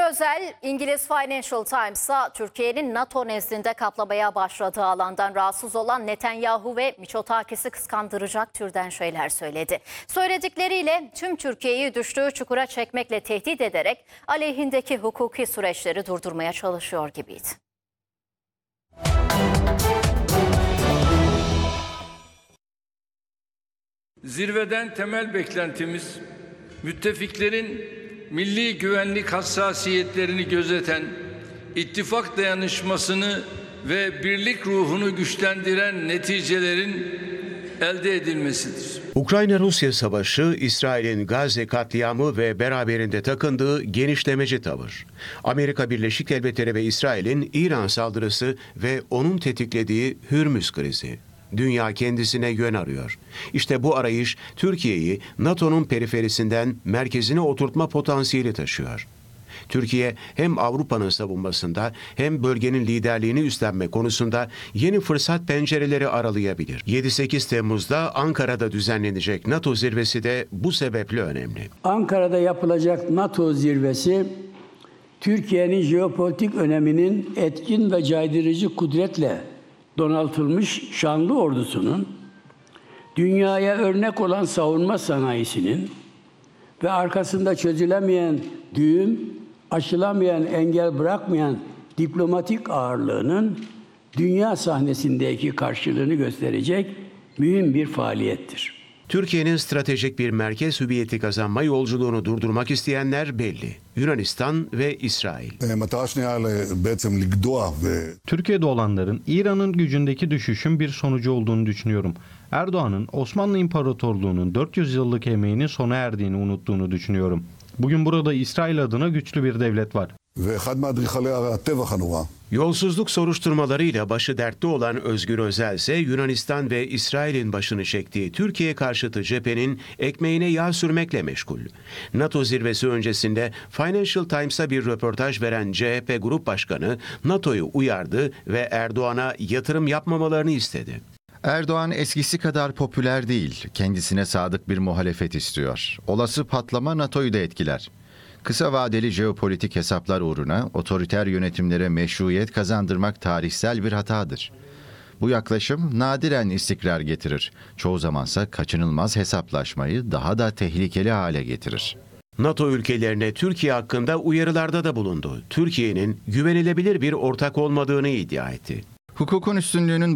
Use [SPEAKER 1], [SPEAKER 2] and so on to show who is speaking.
[SPEAKER 1] Özel, İngiliz Financial Times'a Türkiye'nin NATO nezdinde kaplamaya başladığı alandan rahatsız olan Netanyahu ve Miçotakis'i kıskandıracak türden şeyler söyledi. Söyledikleriyle tüm Türkiye'yi düştüğü çukura çekmekle tehdit ederek aleyhindeki hukuki süreçleri durdurmaya çalışıyor gibiydi.
[SPEAKER 2] Zirveden temel beklentimiz, müttefiklerin milli güvenlik hassasiyetlerini gözeten, ittifak dayanışmasını ve birlik ruhunu güçlendiren neticelerin elde edilmesidir.
[SPEAKER 3] Ukrayna-Rusya savaşı, İsrail'in Gazze katliamı ve beraberinde takındığı genişlemeci tavır. Amerika Birleşik Devletleri ve İsrail'in İran saldırısı ve onun tetiklediği Hürmüz krizi. Dünya kendisine yön arıyor. İşte bu arayış Türkiye'yi NATO'nun periferisinden merkezine oturtma potansiyeli taşıyor. Türkiye hem Avrupa'nın savunmasında hem bölgenin liderliğini üstlenme konusunda yeni fırsat pencereleri aralayabilir. 7-8 Temmuz'da Ankara'da düzenlenecek NATO zirvesi de bu sebeple önemli.
[SPEAKER 4] Ankara'da yapılacak NATO zirvesi, Türkiye'nin jeopolitik öneminin etkin ve caydırıcı kudretle donatılmış şanlı ordusunun, dünyaya örnek olan savunma sanayisinin ve arkasında çözülemeyen düğüm, aşılamayan engel bırakmayan diplomatik ağırlığının dünya sahnesindeki karşılığını gösterecek mühim bir faaliyettir.
[SPEAKER 3] Türkiye'nin stratejik bir merkez hüviyeti kazanma yolculuğunu durdurmak isteyenler belli. Yunanistan ve İsrail.
[SPEAKER 5] Türkiye'de olanların İran'ın gücündeki düşüşün bir sonucu olduğunu düşünüyorum. Erdoğan'ın Osmanlı İmparatorluğu'nun 400 yıllık emeğinin sona erdiğini unuttuğunu düşünüyorum. Bugün burada İsrail adına güçlü bir devlet var.
[SPEAKER 3] Yolsuzluk soruşturmalarıyla başı dertte olan Özgür Özel ise Yunanistan ve İsrail'in başını çektiği Türkiye karşıtı cephenin ekmeğine yağ sürmekle meşgul. NATO zirvesi öncesinde Financial Times'a bir röportaj veren CHP Grup Başkanı NATO'yu uyardı ve Erdoğan'a yatırım yapmamalarını istedi.
[SPEAKER 6] Erdoğan eskisi kadar popüler değil, kendisine sadık bir muhalefet istiyor. Olası patlama NATO'yu da etkiler. Kısa vadeli jeopolitik hesaplar uğruna otoriter yönetimlere meşruiyet kazandırmak tarihsel bir hatadır. Bu yaklaşım nadiren istikrar getirir. Çoğu zamansa kaçınılmaz hesaplaşmayı daha da tehlikeli hale getirir.
[SPEAKER 3] NATO ülkelerine Türkiye hakkında uyarılarda da bulundu. Türkiye'nin güvenilebilir bir ortak olmadığını iddia etti.
[SPEAKER 6] Hukukun üstünlüğünün